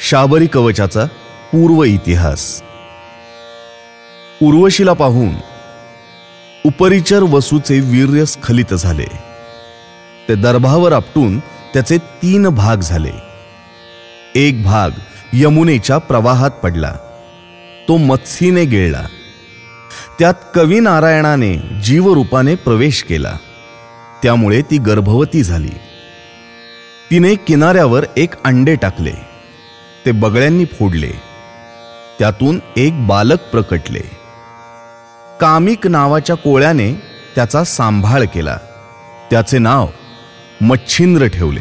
शाबरी कवचाचा पूर्व इतिहास. उर्वशीला पाहून उपरिचर वसूचे वीर्य स्खलित झाले. ते दर्भावर आपटून त्याचे 3 भाग झाले. एक भाग यमुनेच्या प्रवाहात पडला. तो मत्सीने गिळला. त्यात कवी नारायणाने जीवरूपाने प्रवेश केला. त्यामुळे ती गर्भवती झाली. तिने किनाऱ्यावर एक अंडे टाकले. ते बगळ्यांनी फोडले. त्यातून एक बालक प्रकटले. कामिक नावाच्या कोळ्याने त्याचा सांभाळ केला. त्याचे नाव मच्छिंद्र ठेवले.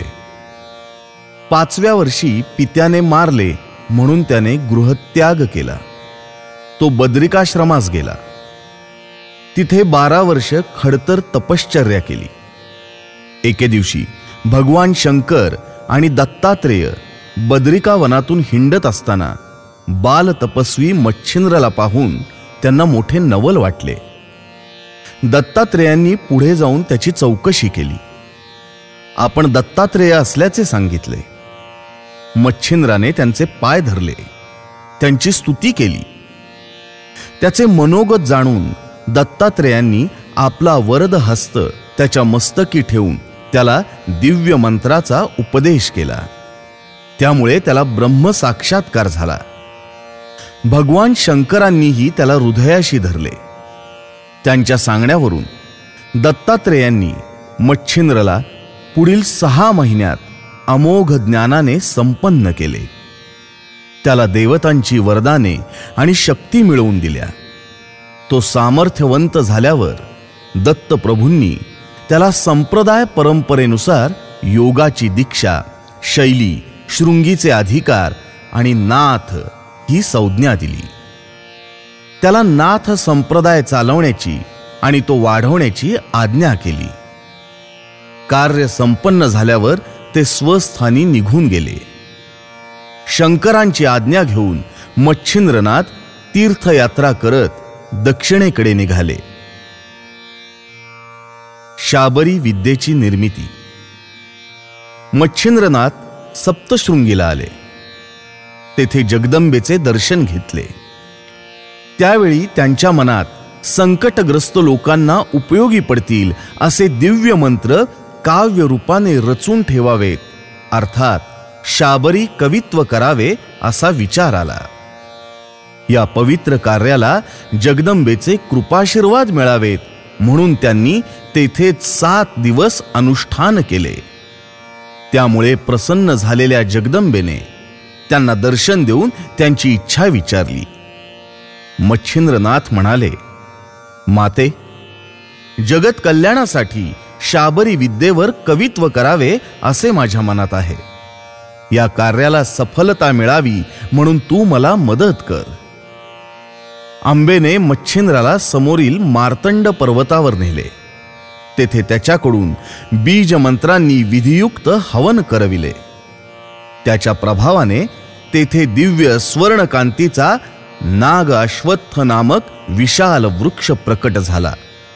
5व्या वर्षी पित्याने मारले म्हणून त्याने गृहत्याग केला. तो बद्रिकाश्रमास गेला. तिथे 12 वर्ष खडतर तपश्चर्या केली. एके दिवशी भगवान शंकर आणि दत्तात्रेय बद्रिका वनातून हिंडत असताना बाल तपस्वी मच्छिंद्राला पाहून त्यांना मोठे नवल वाटले. दत्तात्रेयांनी पुढे जाऊन त्याची चौकशी केली. आपण दत्तात्रेय असल्याचे सांगितले. मच्छिंद्राने त्यांचे पाय धरले. त्यांची स्तुती केली. त्याचे मनोगत जाणून दत्तात्रेयांनी आपला वरद हस्त त्याच्या मस्तकी ठेवून त्याला दिव्य मंत्राचा उपदेश केला. त्यामुळे त्याला ब्रह्म साक्षात्कार झाला. भगवान शंकरांनीही त्याला हृदयाशी धरले. त्यांच्या सांगण्यावरून दत्तात्रेयांनी मच्छिंद्रला पुढील 6 महिन्यात अमोघ ज्ञानाने संपन्न केले. त्याला देवतांची वरदाने आणि शक्ती मिळवून दिल्या. तो सामर्थ्यवंत झाल्यावर दत्तप्रभूंनी त्याला संप्रदाय परंपरेनुसार योगाची दीक्षा, शैली, शृंगीचे अधिकार आणि नाथ ही संज्ञा दिली. त्याला नाथ संप्रदाय चालवण्याची आणि तो वाढवण्याची आज्ञा केली. कार्य संपन्न झाल्यावर ते स्वस्थानी निघून गेले. शंकरांची आज्ञा घेऊन मच्छिंद्रनाथ तीर्थयात्रा करत दक्षिणेकडे निघाले. शाबरी विद्येची निर्मिती. मच्छिंद्रनाथ सप्तशृंगीला आले. तेथे जगदंबेचे दर्शन घेतले. त्यावेळी त्यांच्या मनात संकटग्रस्त लोकांना उपयोगी पडतील असे दिव्य मंत्र काव्य रूपाने रचून ठेवावेत, अर्थात शाबरी कवित्व करावे असा विचार आला. या पवित्र कार्याला जगदंबेचे कृपाशीर्वाद मिळावेत म्हणून त्यांनी तेथेच 7 दिवस अनुष्ठान केले. त्यामुळे प्रसन्न झालेल्या जगदंबेने त्यांना दर्शन देऊन त्यांची इच्छा विचारली. मच्छिंद्रनाथ म्हणाले, माते, जगत कल्याणासाठी शाबरी विद्येवर कवित्व करावे असे माझ्या मनात आहे. या कार्याला सफलता मिळावी म्हणून तू मला मदत कर. अंबेने मच्छिंद्राला समोरील मार्तंड पर्वतावर नेले. तेथे त्याच्याकडून बीज मंत्रांनी विधियुक्त हवन करविले. त्याच्या प्रभावाने तेथे दिव्य स्वर्णकांतीचा नाग अश्वत्थ नामक विशाल वृक्ष प्रकट झाला.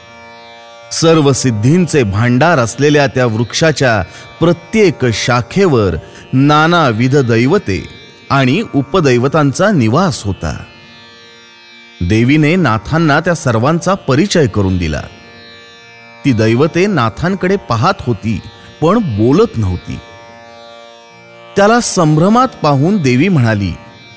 सर्व सिद्धींचे भांडार असलेल्या त्या वृक्षाच्या प्रत्येक शाखेवर नानाविध दैवते आणि उपदैवतांचा निवास होता. देवीने नाथांना त्या सर्वांचा परिचय करून दिला. ती दैवते नाथांकडे पाहत होती पण बोलत नव्हती. त्याला संभ्रमात पाहून देवी म्हणाली,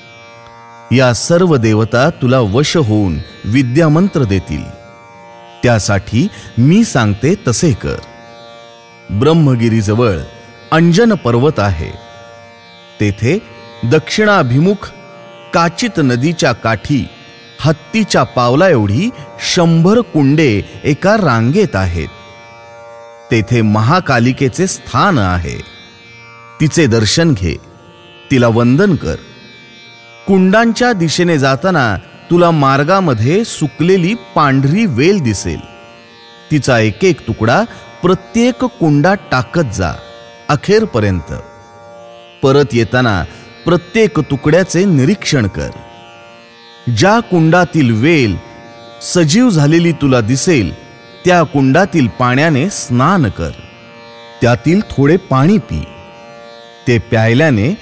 या सर्व देवता तुला वश होऊन विद्यामंत्र देतील. त्यासाठी मी सांगते तसे कर. ब्रह्मगिरीजवळ अंजन पर्वत आहे. तेथे दक्षिणाभिमुख काचित नदीच्या काठी हत्तीच्या पावला एवढी 100 कुंडे एका रांगेत आहेत. तेथे महाकालिकेचे स्थान आहे. तिचे दर्शन घे. तिला वंदन कर. कुंडांच्या दिशेने जाताना तुला मार्गामध्ये सुकलेली पांढरी वेल दिसेल. तिचा एक एक तुकडा प्रत्येक कुंडात टाकत जा अखेरपर्यंत. परत येताना प्रत्येक तुकड्याचे निरीक्षण कर. ज्या कुंडातील वेल सजीव झालेली तुला दिसेल त्या कुंडातील पाण्याने स्नान कर. त्यातील थोडे पाणी पी. ते प्यायल्याने